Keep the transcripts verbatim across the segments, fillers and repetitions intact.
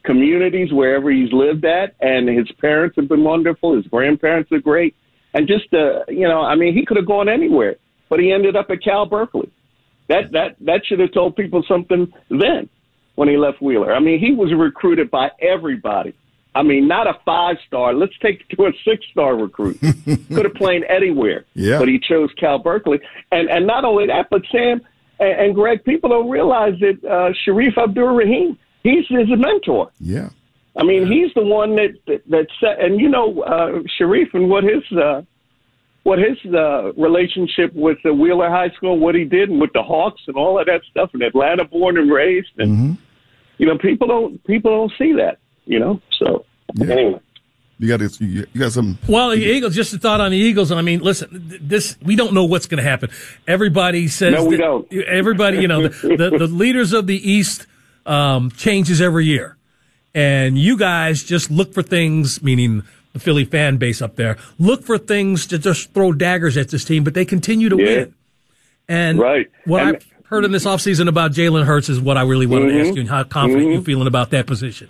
communities wherever he's lived at, and his parents have been wonderful. His grandparents are great. And just, uh, you know, I mean, he could have gone anywhere, but he ended up at Cal Berkeley. That, that, that should have told people something then when he left Wheeler. I mean, he was recruited by everybody. I mean, not a five-star. Let's take it to a six-star recruit. Could have played anywhere, yeah. but he chose Cal Berkeley. And and not only that, but Sam and, and Greg, people don't realize that uh, Sharif Abdur-Rahim, he's his mentor. Yeah. I mean, he's the one that that, that set, and you know, uh, Sharif and what his uh, what his uh, relationship with the Wheeler High School, what he did, and with the Hawks and all of that stuff, in Atlanta, born and raised, and mm-hmm. you know, people don't people don't see that. You know, so yeah. anyway. You got to, you got some. Well, the Eagles, just a thought on the Eagles. And I mean, listen, this, we don't know what's going to happen. Everybody says. No, we that, don't. Everybody, you know, the, the, the leaders of the East, um, changes every year. And you guys just look for things, meaning the Philly fan base up there, look for things to just throw daggers at this team, but they continue to yeah. win. And right. what and, I've heard in this offseason about Jalen Hurts is what I really wanted mm-hmm, to ask you, and how confident mm-hmm. you're feeling about that position.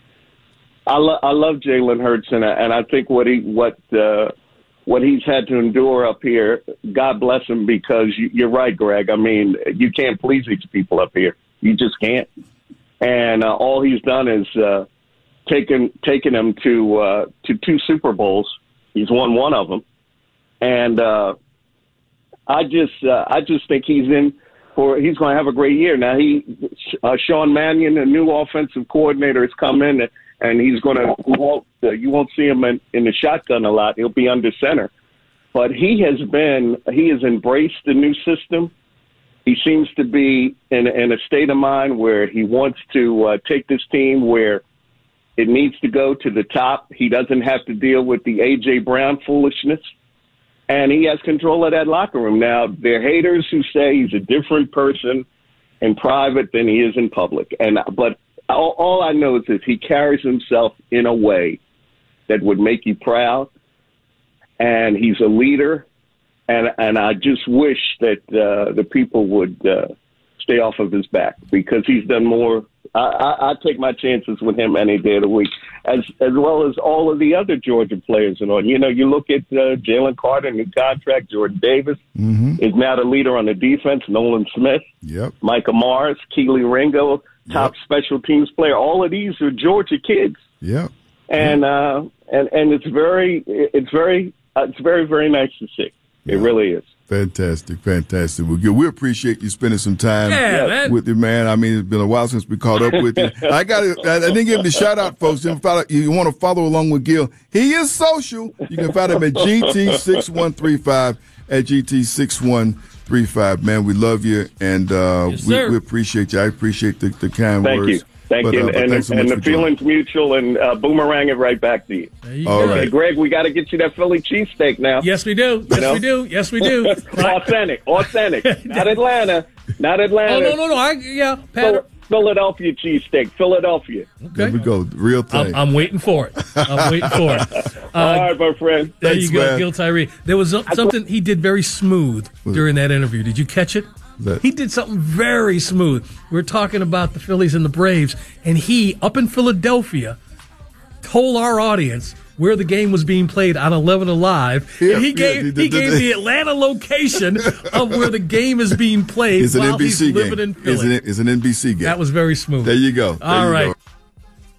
I, lo- I love Jalen Hurts, and I, and I think what he what uh, what he's had to endure up here, God bless him, because you, you're right, Greg. I mean, you can't please these people up here. You just can't. And uh, all he's done is uh, taken taken them to uh, to two Super Bowls. He's won one of them, and uh, I just uh, I just think he's in for he's going to have a great year. Now he uh, Sean Mannion, a new offensive coordinator, has come in. And, And he's going to, you won't, uh, you won't see him in, in the shotgun a lot. He'll be under center. But he has been, he has embraced the new system. He seems to be in, in a state of mind where he wants to uh, take this team where it needs to go to the top. He doesn't have to deal with the A J. Brown foolishness. And he has control of that locker room. Now, there are haters who say he's a different person in private than he is in public. And But All, all I know is that he carries himself in a way that would make you proud, and he's a leader, and and I just wish that uh, the people would uh, stay off of his back, because he's done more. I, I, I take my chances with him any day of the week, as as well as all of the other Georgia players and on. You know, you look at uh, Jalen Carter, new contract. Jordan Davis mm-hmm. is now the leader on the defense. Nolan Smith, yep. Micah Mars, Keely Ringo. Top yep. special teams player. All of these are Georgia kids. Yeah, and uh, and and it's very, it's very, uh, it's very, very nice to see. It yeah. really is. Fantastic, fantastic. Well, we appreciate you spending some time yeah, with you, man. I mean, it's been a while since we caught up with you. I got to, I didn't give him the shout out, folks. You want to follow along with Gil? He is social. You can find him at G T six one three five at G T six one. Three five, man. We love you, and uh, yes, we, we appreciate you. I appreciate the, the kind Thank words. You. Thank but, you. Uh, and and, so and the feeling's joining. mutual, and uh, boomerang it right back to you. There you All go. right. Hey, Greg, we got to get you that Philly cheesesteak now. Yes, we do. Yes, know? we do. Yes, we do. authentic, authentic. Not Atlanta. Not Atlanta. Oh, no, no, no. I, yeah, Pat. Philadelphia cheesesteak. Philadelphia. Okay. There we go. Real thing. I'm, I'm waiting for it. I'm waiting for it. Uh, All right, my friend. There Thanks, you go, man. Gil Tyree. There was something he did very smooth during that interview. Did you catch it? That. He did something very smooth. We were talking about the Phillies and the Braves, and he, up in Philadelphia, told our audience where the game was being played on eleven Alive. Yeah, and he yeah, gave he, he gave the Atlanta location of where the game is being played it's an while N B C he's game. living in Philly. It's an, it's an N B C game. That was very smooth. There you go. There All you right. go.